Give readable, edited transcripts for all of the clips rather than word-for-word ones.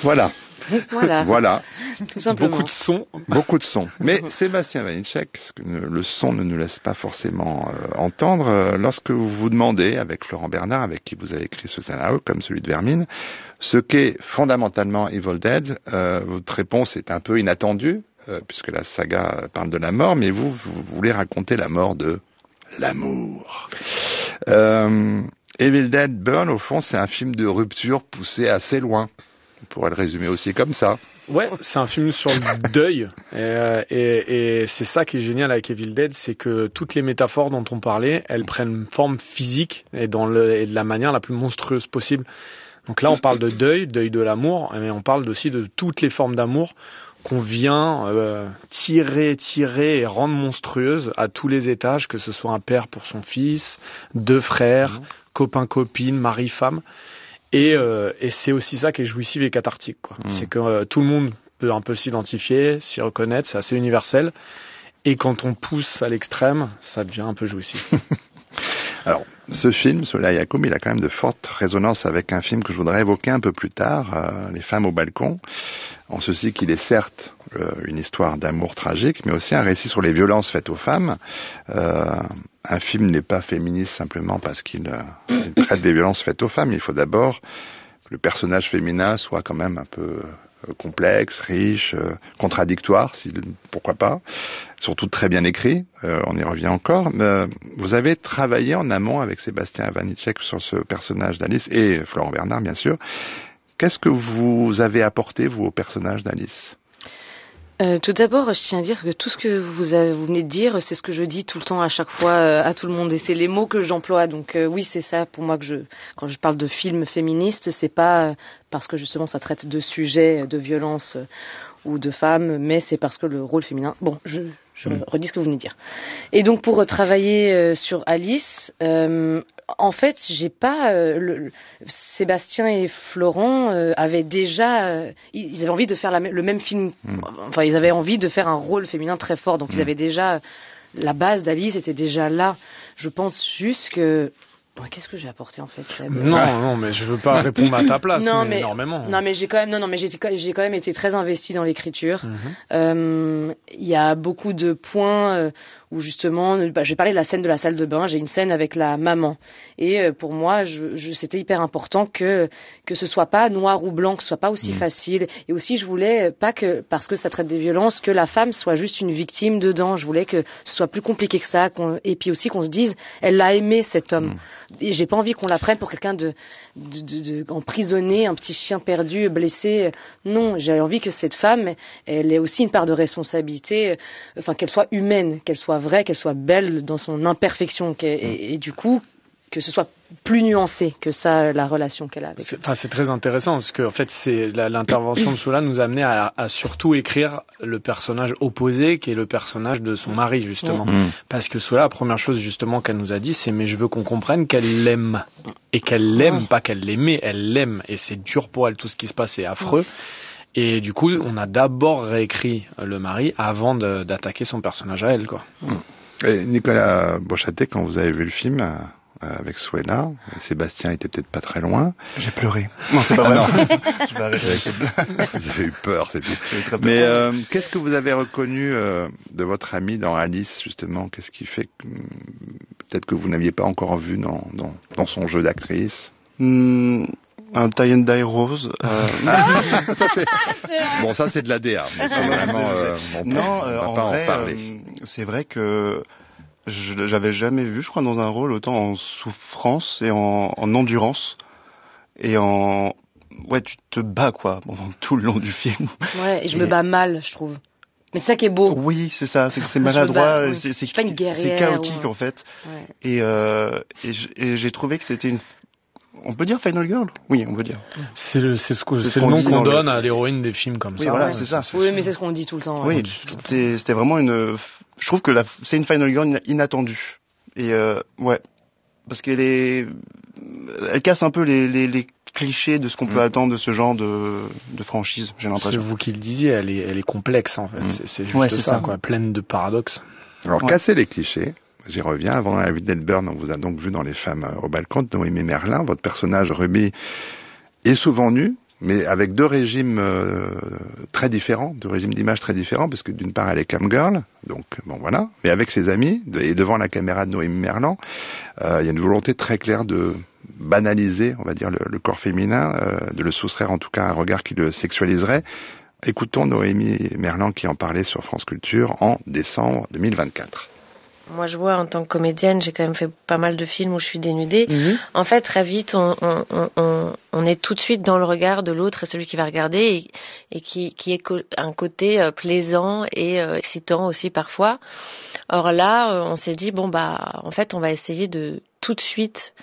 Voilà. Voilà. Tout simplement. Beaucoup de sons. Mais Sébastien Vanitschek, le son ne nous laisse pas forcément entendre. Lorsque vous vous demandez, avec Florent Bernard, avec qui vous avez écrit ce scénario, comme celui de Vermine, ce qu'est fondamentalement Evil Dead, votre réponse est un peu inattendue, puisque la saga parle de la mort, mais vous voulez raconter la mort de l'amour. Evil Dead Burn, au fond, c'est un film de rupture poussé assez loin. On pourrait le résumer aussi comme ça. Ouais, c'est un film sur le deuil. Et c'est ça qui est génial avec Evil Dead, c'est que toutes les métaphores dont on parlait, elles prennent forme physique et de la manière la plus monstrueuse possible. Donc là, on parle de deuil de l'amour, mais on parle aussi de toutes les formes d'amour qu'on vient tirer et rendre monstrueuses à tous les étages, que ce soit un père pour son fils, deux frères, copain-copine, mari-femme. Et c'est aussi ça qui est jouissif et cathartique, quoi. C'est que tout le monde peut un peu s'identifier, s'y reconnaître, c'est assez universel. Et quand on pousse à l'extrême, ça devient un peu jouissif. Alors, ce film, Soleil Yacoub, il a quand même de fortes résonances avec un film que je voudrais évoquer un peu plus tard, Les femmes au balcon, en ceci qu'il est certes une histoire d'amour tragique, mais aussi un récit sur les violences faites aux femmes. Un film n'est pas féministe simplement parce qu'il traite des violences faites aux femmes. Il faut d'abord que le personnage féminin soit quand même un peu complexe, riche, contradictoire, pourquoi pas, surtout très bien écrit, on y revient encore. Vous avez travaillé en amont avec Sébastien Vanitschek sur ce personnage d'Alice et Florent Bernard, bien sûr. Qu'est-ce que vous avez apporté, vous, au personnage d'Alice ? Tout d'abord, je tiens à dire que tout ce que vous venez de dire, c'est ce que je dis tout le temps à chaque fois à tout le monde, et c'est les mots que j'emploie. Donc oui, c'est ça pour moi que quand je parle de film féministe, c'est pas parce que justement ça traite de sujets de violence ou de femmes, mais c'est parce que le rôle féminin. Bon, je redis ce que vous venez de dire. Et donc pour travailler sur Alice, en fait, j'ai pas. Sébastien et Florent avaient déjà. Ils avaient envie de faire le même film. Enfin, ils avaient envie de faire un rôle féminin très fort. Donc, ils avaient déjà. La base d'Alice était déjà là. Je pense juste que. Qu'est-ce que j'ai apporté en fait? Non, mais je veux pas répondre à ta place, mais énormément. Non, mais j'ai quand même été très investie dans l'écriture. Il y a beaucoup de points où justement, je vais parler de la scène de la salle de bain. J'ai une scène avec la maman, et pour moi, c'était hyper important que ce soit pas noir ou blanc, que ce soit pas aussi facile. Et aussi, je voulais pas que, parce que ça traite des violences, que la femme soit juste une victime dedans. Je voulais que ce soit plus compliqué que ça, et puis aussi qu'on se dise, elle l'a aimé cet homme. Et j'ai pas envie qu'on la prenne pour quelqu'un de emprisonné, un petit chien perdu, blessé. Non, j'ai envie que cette femme, elle ait aussi une part de responsabilité, enfin qu'elle soit humaine, qu'elle soit vraie, qu'elle soit belle dans son imperfection, et du coup que ce soit plus nuancé que ça, la relation qu'elle a avec. C'est très intéressant parce que en fait, l'intervention de Sola nous a amené à surtout écrire le personnage opposé, qui est le personnage de son mari justement. Parce que Sola, la première chose justement qu'elle nous a dit, c'est mais je veux qu'on comprenne qu'elle l'aime et qu'elle l'aime, pas qu'elle l'aimait, elle l'aime, et c'est dur pour elle, tout ce qui se passe est affreux. Et du coup, on a d'abord réécrit le mari avant d'attaquer son personnage à elle, quoi. Et Nicolas Beauchâtet, quand vous avez vu le film avec Suella, Sébastien était peut-être pas très loin. J'ai pleuré. Non, c'est pas vrai. Je vais arrêter avec cette blague. Vous avez eu peur, c'est tout. Mais qu'est-ce que vous avez reconnu de votre ami dans Alice, justement? Qu'est-ce qui fait que peut-être que vous n'aviez pas encore vu dans son jeu d'actrice? Un tie and die rose. Bon, ça c'est de la DA. Mais c'est vraiment, en vrai, c'est vrai que j'avais jamais vu, je crois, dans un rôle autant en souffrance et en endurance et tu te bats quoi pendant tout le long du film. Ouais, et je me bats mal, je trouve. Mais c'est ça qui est beau. Oui, c'est ça, c'est maladroit, c'est pas une guerrière, c'est chaotique en fait. Ouais. Et j'ai trouvé que c'était on peut dire Final Girl? Oui, on peut dire. C'est le nom qu'on donne à l'héroïne des films comme ça. Voilà, c'est ça. Oui, mais c'est ce qu'on dit tout le temps. Oui, c'était vraiment je trouve que c'est une Final Girl inattendue. Et parce elle casse un peu les clichés de ce qu'on peut attendre de ce genre de franchise, j'ai l'impression. C'est vous qui le disiez, elle est complexe en fait. C'est juste ça, quoi, pleine de paradoxes. Alors, casser les clichés. J'y reviens. Avant la vie d'Elburn, on vous a donc vu dans Les femmes au balcon de Noémie Merlin. Votre personnage, Ruby, est souvent nu, mais avec deux régimes très différents, deux régimes d'image très différents, parce que d'une part elle est camgirl, donc bon voilà, mais avec ses amis et devant la caméra de Noémie Merlan, il y a une volonté très claire de banaliser, on va dire, le corps féminin, de le soustraire en tout cas à un regard qui le sexualiserait. Écoutons Noémie Merlan qui en parlait sur France Culture en décembre 2024. Moi, je vois, en tant que comédienne, j'ai quand même fait pas mal de films où je suis dénudée. En fait, très vite, on est tout de suite dans le regard de l'autre et celui qui va regarder et qui est un côté plaisant et excitant aussi parfois. Or là, on s'est dit, en fait, on va essayer de tout de suite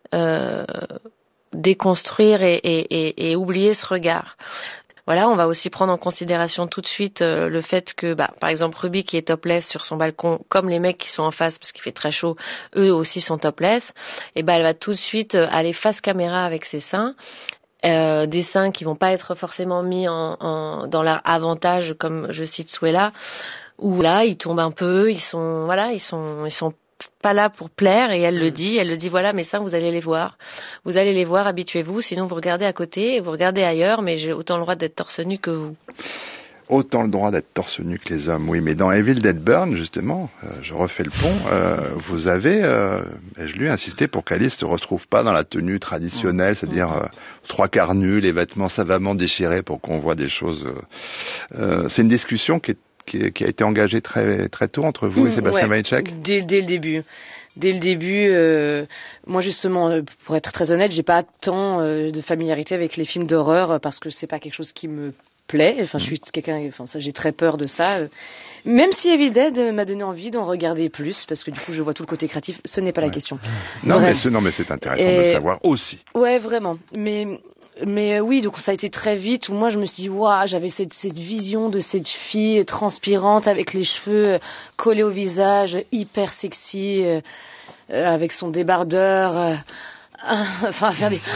déconstruire et oublier ce regard. Voilà, on va aussi prendre en considération tout de suite le fait que, par exemple, Ruby qui est topless sur son balcon, comme les mecs qui sont en face parce qu'il fait très chaud, eux aussi sont topless, et elle va tout de suite aller face caméra avec ses seins, des seins qui vont pas être forcément mis dans leur avantage, comme je cite Suella, où là ils tombent un peu, ils sont pas là pour plaire, et elle le dit, voilà, mes seins, vous allez les voir, habituez-vous, sinon vous regardez à côté, vous regardez ailleurs, mais j'ai autant le droit d'être torse nu que vous. Autant le droit d'être torse nu que les hommes, oui, mais dans Evil Dead Burn, justement, je refais le pont, vous avez, je lui ai insisté pour qu'Alice ne se retrouve pas dans la tenue traditionnelle, c'est-à-dire 3/4 nue, les vêtements savamment déchirés pour qu'on voit des choses. C'est une discussion qui a été engagée très, très tôt entre vous et Sébastien Weitzek. Dès le début. Dès le début, moi justement, pour être très honnête, j'ai pas tant de familiarité avec les films d'horreur parce que c'est pas quelque chose qui me plaît. Enfin, je suis j'ai très peur de ça. Même si Evil Dead m'a donné envie d'en regarder plus, parce que du coup, je vois tout le côté créatif. Ce n'est pas la question. Non, mais c'est intéressant de le savoir aussi. Ouais, vraiment. Mais oui, donc ça a été très vite où moi je me suis dit, waouh, j'avais cette vision de cette fille transpirante avec les cheveux collés au visage, hyper sexy, avec son débardeur, faire des,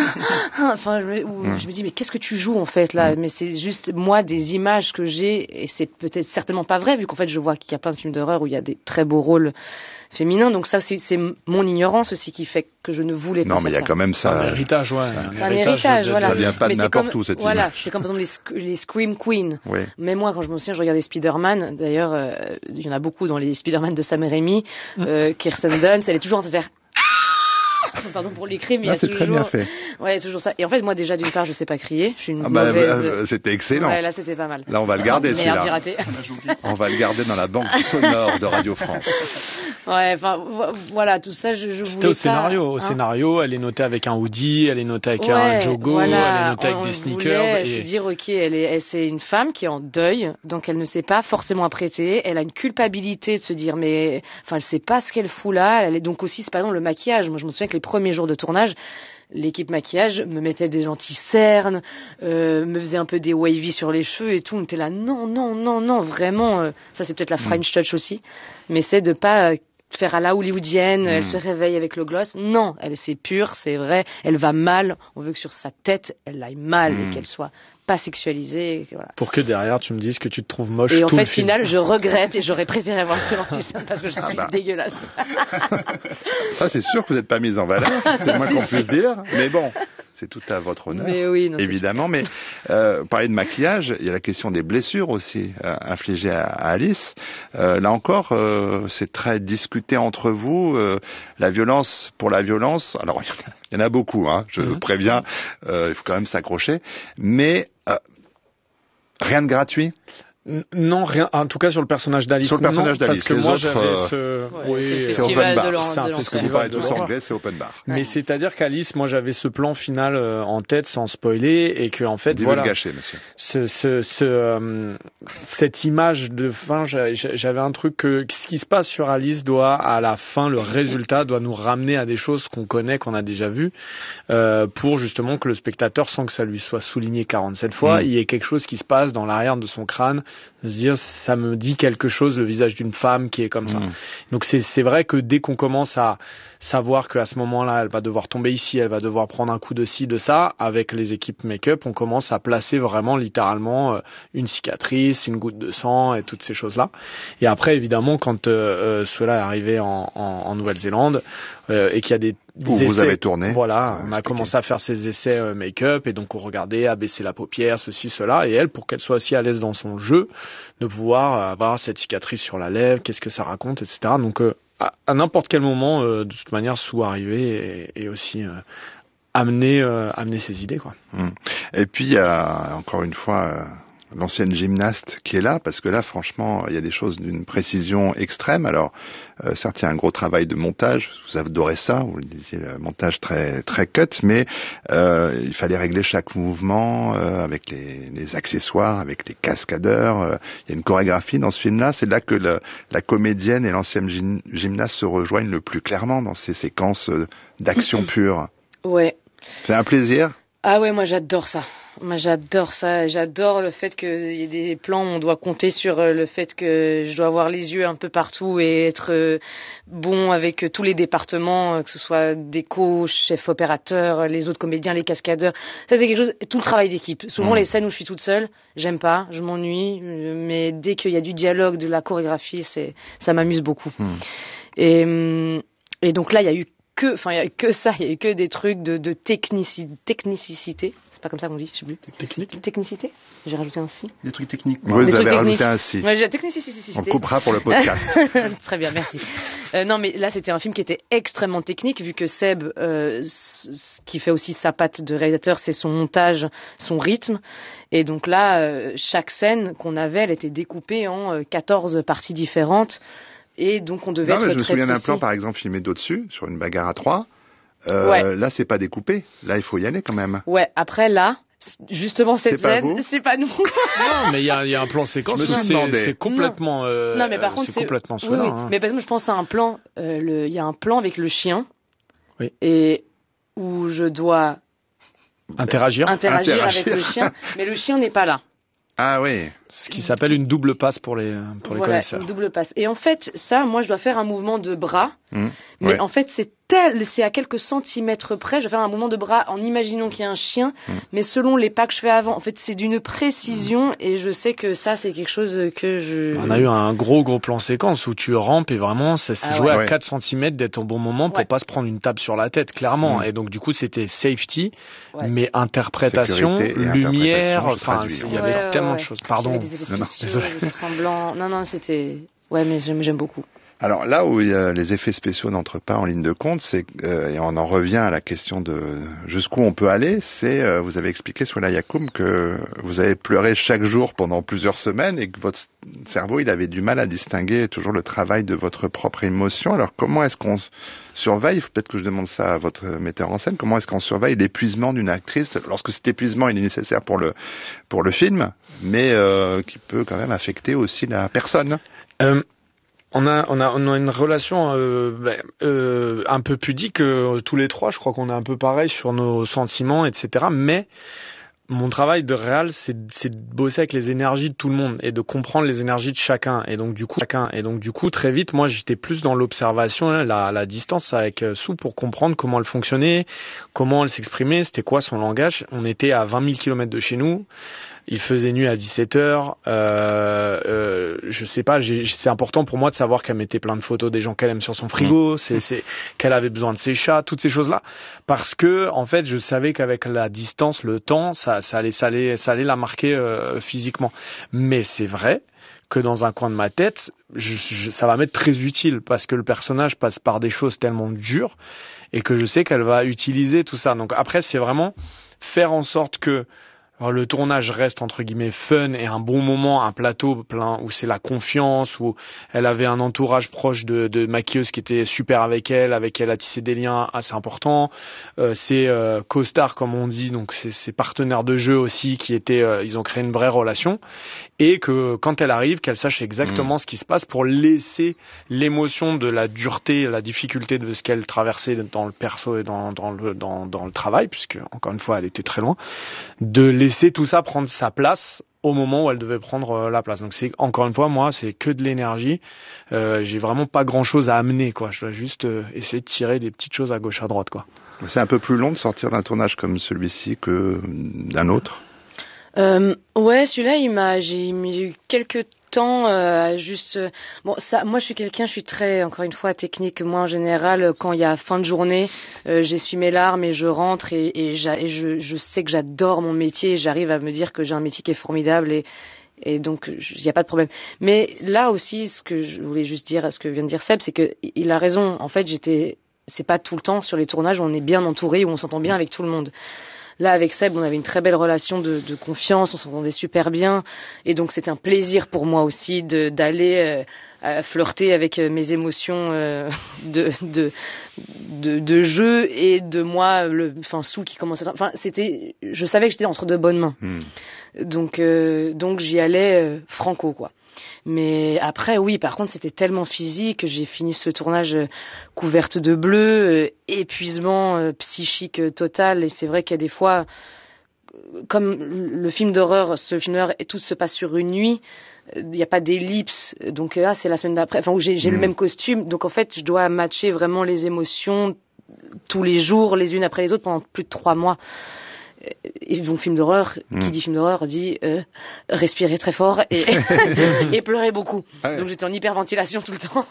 je me dis mais qu'est-ce que tu joues en fait là, mais c'est juste moi des images que j'ai et c'est peut-être certainement pas vrai vu qu'en fait je vois qu'il y a plein de films d'horreur où il y a des très beaux rôles féminin, donc ça c'est mon ignorance aussi qui fait que je ne voulais pas. Non, mais il y a quand même ça. Un héritage, ouais. C'est un héritage, voilà. Ça vient pas de n'importe où cette image. Voilà, c'est comme par exemple les Scream Queen. Oui. Mais moi, quand je me souviens, je regardais Spider-Man. D'ailleurs, il y en a beaucoup dans les Spider-Man de Sam Raimi. Kirsten Dunst, elle est toujours en train de faire. Pardon pour les cris, mais il y a c'est toujours. Très bien fait. Ouais, il y a toujours ça. Et en fait, moi déjà d'une part, je sais pas crier. Je suis une mauvaise. C'était excellent. Ouais, là, c'était pas mal. Là, on va le garder celui-là. J'ai raté. On va le garder dans la banque sonore de Radio France. Ouais, voilà, tout ça, je voulais pas. C'était au scénario. Au scénario, elle est notée avec un hoodie, elle est notée avec un jogo, elle est notée avec des sneakers. Et se dire, ok, c'est une femme qui est en deuil, donc elle ne sait pas forcément apprêter. Elle a une culpabilité de se dire, mais, elle sait pas ce qu'elle fout là. Elle est donc aussi, c'est par exemple le maquillage. Moi, je me souviens que les premiers jours de tournage, l'équipe maquillage me mettait des lentilles cernes, me faisait un peu des wavy sur les cheveux et tout. On était là, non, vraiment. Ça, c'est peut-être la French touch aussi, mais c'est de pas faire à la hollywoodienne. Elle se réveille avec le gloss. Non, c'est pur, c'est vrai. Elle va mal. On veut que sur sa tête, elle aille mal et qu'elle soit pas sexualisée. Voilà. Pour que derrière, tu me dises que tu te trouves moche. Et tout en fait, le film. final, je regrette et j'aurais préféré avoir ce lentilles cernes parce que je suis dégueulasse. Ça, c'est sûr que vous n'êtes pas mise en valeur. C'est le moins qu'on puisse dire. Mais bon, c'est tout à votre honneur. Mais oui, évidemment. Mais parler de maquillage, il y a la question des blessures aussi infligées à Alice. Là encore, c'est très discuté entre vous. La violence pour la violence. Alors, il y en a beaucoup. Je préviens. Il faut quand même s'accrocher. Mais rien de gratuit. Non, rien. En tout cas, sur le personnage d'Alice. Sur le personnage d'Alice. Parce que moi, j'avais c'est open bar. C'est un festival de anglais, c'est open bar. Mais c'est-à-dire qu'Alice, moi, j'avais ce plan final en tête, sans spoiler, et que en fait, voilà. Gâcher, monsieur. Cette image de fin, j'avais un truc que ce qui se passe sur Alice doit, à la fin, le résultat doit nous ramener à des choses qu'on connaît, qu'on a déjà vues, pour justement que le spectateur, sans que ça lui soit souligné 47 fois, il y ait quelque chose qui se passe dans l'arrière de son crâne. De se dire, ça me dit quelque chose, le visage d'une femme qui est comme ça. Donc c'est vrai que dès qu'on commence à savoir qu'à ce moment-là, elle va devoir tomber ici, elle va devoir prendre un coup de ci, de ça, avec les équipes make-up, on commence à placer vraiment littéralement une cicatrice, une goutte de sang et toutes ces choses-là. Et après, évidemment, quand cela est arrivé en Nouvelle-Zélande, et qu'il y a des essais. Vous avez tourné. Voilà, on a commencé à faire ces essais make-up et donc on regardait abaisser la paupière, ceci, cela, et elle, pour qu'elle soit aussi à l'aise dans son jeu, de pouvoir avoir cette cicatrice sur la lèvre, qu'est-ce que ça raconte, etc. Donc à n'importe quel moment, de toute manière, Sue arriver et aussi amener ses idées, quoi. Et puis il y a encore une fois l'ancienne gymnaste qui est là, parce que là, franchement, il y a des choses d'une précision extrême. Alors, certes, il y a un gros travail de montage. Vous adorez ça, vous le disiez, le montage très très cut, mais il fallait régler chaque mouvement avec les accessoires, avec les cascadeurs. Il y a une chorégraphie dans ce film-là. C'est là que la comédienne et l'ancienne gymnaste se rejoignent le plus clairement dans ces séquences d'action pure. Ouais. C'est un plaisir. Ah ouais, moi j'adore ça. J'adore le fait qu'il y ait des plans où on doit compter sur le fait que je dois avoir les yeux un peu partout et être bon avec tous les départements, que ce soit déco, chef opérateur, les autres comédiens, les cascadeurs. Ça c'est quelque chose, tout le travail d'équipe. Souvent les scènes où je suis toute seule, j'aime pas, je m'ennuie, mais dès qu'il y a du dialogue, de la chorégraphie, ça m'amuse beaucoup. Et donc là, il y a eu que des trucs de technicité. C'est pas comme ça qu'on dit, je sais plus. Technicité. J'ai rajouté un si. Des trucs techniques. Oui, vous avez rajouté un si. Ouais, technicité. On coupera pour le podcast. Très bien, merci. Non, mais là, c'était un film qui était extrêmement technique, vu que Seb, qui fait aussi sa patte de réalisateur, c'est son montage, son rythme. Et donc là, chaque scène qu'on avait, elle était découpée en 14 parties différentes. Et donc on devait être très précis. Je me souviens d'un plan, par exemple, filmé d'au-dessus, sur une bagarre à 3. Là, c'est pas découpé. Là, il faut y aller quand même. Ouais, après là, justement, cette scène, c'est pas nous. Non, mais il y a un plan séquence, c'est complètement... non, mais par contre, c'est complètement cela. Oui. Hein. Mais par exemple, je pense à un plan, il y a un plan avec le chien, oui. Et où je dois... Interagir avec le chien, mais le chien n'est pas là. Ah oui. Ce qui s'appelle une double passe pour les connaisseurs. Une double passe. Et en fait, ça, moi, je dois faire un mouvement de bras. Mais en fait, c'est à quelques centimètres près. Je vais faire un mouvement de bras en imaginant qu'il y a un chien. Mais selon les pas que je fais avant, en fait, c'est d'une précision. Et je sais que ça, c'est quelque chose que je... On a eu un gros plan séquence où tu rampes et vraiment, ça se jouait à 4 cm d'être au bon moment pour pas se prendre une tape sur la tête, clairement. Et donc, du coup, c'était safety, mais interprétation, lumière, enfin, il y avait tellement de choses. Pardon. Des effets spéciaux, des semblants. Non, c'était... Ouais, mais j'aime beaucoup. Alors là où les effets spéciaux n'entrent pas en ligne de compte, c'est et on en revient à la question de jusqu'où on peut aller, c'est vous avez expliqué Souleïa Yacoum que vous avez pleuré chaque jour pendant plusieurs semaines et que votre cerveau il avait du mal à distinguer toujours le travail de votre propre émotion. Alors comment est-ce qu'on surveille, peut-être que je demande ça à votre metteur en scène, comment est-ce qu'on surveille l'épuisement d'une actrice lorsque cet épuisement il est nécessaire pour le film, mais qui peut quand même affecter aussi la personne. On a une relation un peu pudique tous les trois. Je crois qu'on est un peu pareil sur nos sentiments, etc. Mais mon travail de réal, c'est de bosser avec les énergies de tout le monde et de comprendre les énergies de chacun. Et donc du coup, très vite, moi, j'étais plus dans l'observation, la distance avec Sue pour comprendre comment elle fonctionnait, comment elle s'exprimait, c'était quoi son langage. On était à 20 000 km de chez nous. Il faisait nuit à 17h. Je sais pas, c'est important pour moi de savoir qu'elle mettait plein de photos des gens qu'elle aime sur son frigo, c'est qu'elle avait besoin de ses chats, toutes ces choses-là. Parce que, en fait, je savais qu'avec la distance, le temps, ça allait la marquer physiquement. Mais c'est vrai que dans un coin de ma tête, ça va m'être très utile parce que le personnage passe par des choses tellement dures et que je sais qu'elle va utiliser tout ça. Donc après, c'est vraiment faire en sorte que le tournage reste entre guillemets fun et un bon moment, un plateau plein où c'est la confiance, où elle avait un entourage proche de maquilleuse qui était super avec elle a tissé des liens assez importants. C'est co-star comme on dit, donc c'est partenaires de jeu aussi qui étaient, ils ont créé une vraie relation et que quand elle arrive, qu'elle sache exactement ce qui se passe pour laisser l'émotion de la dureté, la difficulté de ce qu'elle traversait dans le perso et dans le travail, puisque encore une fois elle était très loin, de laisser tout ça prendre sa place au moment où elle devait prendre la place. Donc c'est encore une fois, moi, c'est que de l'énergie. J'ai vraiment pas grand-chose à amener, quoi. Je dois juste essayer de tirer des petites choses à gauche, à droite, quoi. C'est un peu plus long de sortir d'un tournage comme celui-ci que d'un autre. Ouais, celui-là, j'ai eu quelques temps moi je suis très, encore une fois, technique. Moi en général, quand il y a fin de journée, j'essuie mes larmes et je rentre et je sais que j'adore mon métier et j'arrive à me dire que j'ai un métier qui est formidable et donc il n'y a pas de problème. Mais là aussi, ce que je voulais juste dire, ce que vient de dire Seb, c'est que il a raison. En fait, c'est pas tout le temps sur les tournages où on est bien entouré, où on s'entend bien avec tout le monde. Là, avec Seb, on avait une très belle relation de confiance, on s'entendait super bien. Et donc, c'était un plaisir pour moi aussi d'aller flirter avec mes émotions de jeu et de moi, Sou qui commençait à... je savais que j'étais entre de bonnes mains. Donc j'y allais franco, quoi. Mais après, oui, par contre, c'était tellement physique. J'ai fini ce tournage couverte de bleu, épuisement psychique total. Et c'est vrai qu'il y a des fois, comme ce film d'horreur, tout se passe sur une nuit. Il n'y a pas d'ellipse. Donc c'est la semaine d'après. Où j'ai le même costume. Donc en fait, je dois matcher vraiment les émotions tous les jours, les unes après les autres, pendant plus de 3 mois. Et donc film d'horreur, qui dit film d'horreur dit respirer très fort et pleurer beaucoup. Ah ouais. Donc j'étais en hyperventilation tout le temps.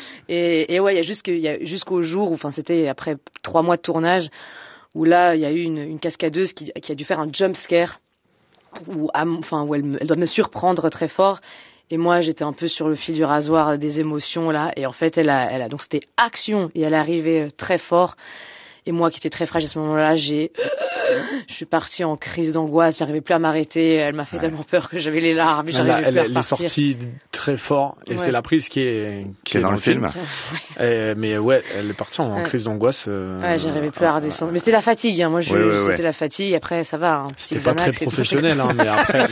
Et ouais, il y a jusqu'au jour où, c'était après 3 mois de tournage, où là il y a eu une cascadeuse qui a dû faire un jump scare où elle doit me surprendre très fort. Et moi, j'étais un peu sur le fil du rasoir des émotions là. Et en fait, donc c'était action et elle est arrivée très fort. Et moi, qui étais très fragile à ce moment-là, je suis partie en crise d'angoisse. J'arrivais plus à m'arrêter. Elle m'a fait tellement peur que j'avais les larmes. J'arrivais plus à repartir. Elle est sortie très fort. Et c'est la prise qui est dans le film. Mais ouais, elle est partie en crise d'angoisse. Ouais, j'arrivais plus à redescendre. Mais c'était la fatigue. Moi, c'était la fatigue. Après, ça va. C'était pas très professionnel, mais après.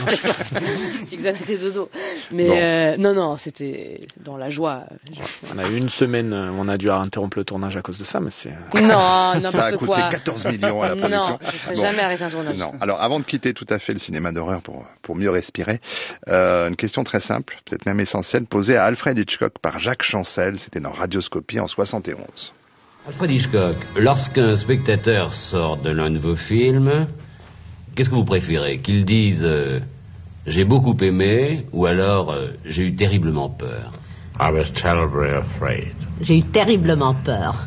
Xanax et dodo. Mais non, c'était dans la joie. On a eu une semaine. On a dû interrompre le tournage à cause de ça, mais c'est. Non. Ça a coûté 14 millions à la production. Non, je ne ferai jamais arrêter un tournage. Non. Alors, avant de quitter tout à fait le cinéma d'horreur pour mieux respirer, une question très simple, peut-être même essentielle, posée à Alfred Hitchcock par Jacques Chancel. C'était dans Radioscopie en 71. Alfred Hitchcock, lorsqu'un spectateur sort de l'un de vos films, qu'est-ce que vous préférez? Qu'il dise j'ai beaucoup aimé ou alors j'ai eu terriblement peur? I was terribly afraid. J'ai eu terriblement peur.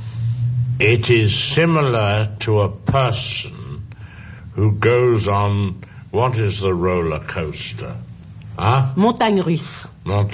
It is similar to a person who goes on, what is the roller coaster? Huh? Montagne russe.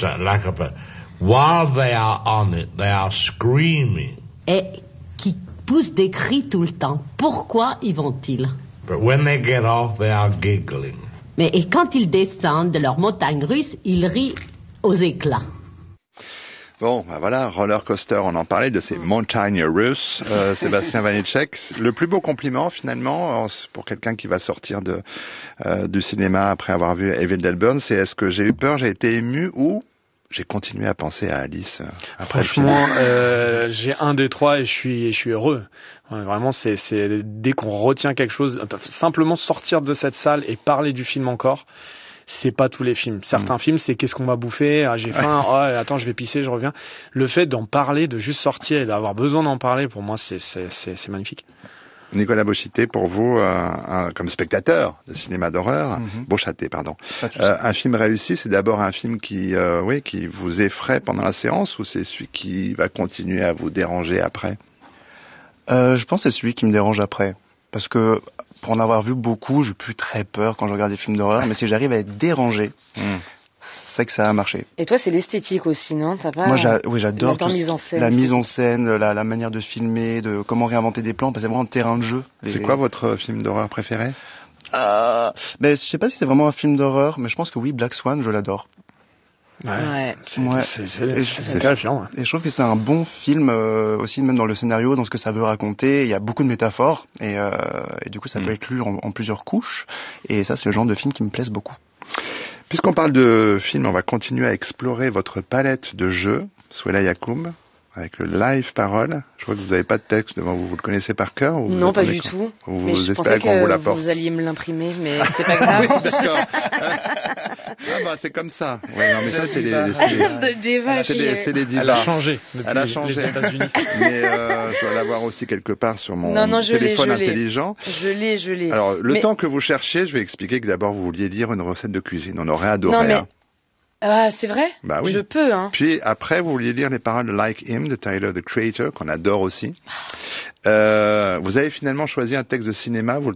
While they are on it, they are screaming. Et qui poussent des cris tout le temps. Pourquoi y vont-ils? But when they get off, they are giggling. Mais et quand ils descendent de leur montagne russe, ils rient aux éclats. Bon, voilà, roller coaster, on en parlait de ces montagnes russes, Sébastien Vanitschek. Le plus beau compliment, finalement, pour quelqu'un qui va sortir du cinéma après avoir vu Evil Dead Burn, c'est est-ce que j'ai eu peur, j'ai été ému ou j'ai continué à penser à Alice après. Franchement, j'ai un des trois et je suis heureux. Ouais, vraiment, c'est dès qu'on retient quelque chose, simplement sortir de cette salle et parler du film encore. C'est pas tous les films. Certains films, c'est qu'est-ce qu'on m'a bouffé, j'ai faim, attends, je vais pisser, je reviens. Le fait d'en parler, de juste sortir et d'avoir besoin d'en parler, pour moi, c'est magnifique. Nicolas Beauchité, pour vous, comme spectateur de cinéma d'horreur, Beauchâté, pardon, un film réussi, c'est d'abord un film qui vous effraie pendant la séance ou c'est celui qui va continuer à vous déranger après? Je pense que c'est celui qui me dérange après. Parce que, pour en avoir vu beaucoup, j'ai plus très peur quand je regarde des films d'horreur, mais si j'arrive à être dérangé, c'est que ça a marché. Et toi, c'est l'esthétique aussi, non? T'as pas... Moi, j'adore la mise en scène, la mise en scène, la manière de filmer, de comment réinventer des plans, parce que c'est vraiment un terrain de jeu. C'est quoi votre film d'horreur préféré? Mais je sais pas si c'est vraiment un film d'horreur, mais je pense que oui, Black Swan, je l'adore. Ouais. C'est terrifiant. Et je trouve que c'est un bon film aussi, même dans le scénario, dans ce que ça veut raconter. Il y a beaucoup de métaphores et du coup, ça peut être lu en plusieurs couches. Et ça, c'est le genre de film qui me plaise beaucoup. Puisqu'on parle de film, on va continuer à explorer votre palette de jeux, Souheila Yacoub. avec le live parole. Je vois que vous n'avez pas de texte devant vous. Vous le connaissez par cœur ou Non, pas du tout. Mais je pensais que vous alliez me l'imprimer, mais c'est pas grave. Oui, d'accord. C'est comme ça. Ouais, non, mais ça, c'est les divas. Elle a changé depuis les États-Unis. Mais je dois l'avoir aussi quelque part sur mon téléphone intelligent. Je l'ai. Alors, temps que vous cherchiez, je vais expliquer que d'abord, vous vouliez lire une recette de cuisine. On aurait adoré. Non, mais... c'est vrai? Bah oui. Je peux, hein. Puis après, vous vouliez lire les paroles de Like Him de Tyler, the Creator, qu'on adore aussi. Vous avez finalement choisi un texte de cinéma, vous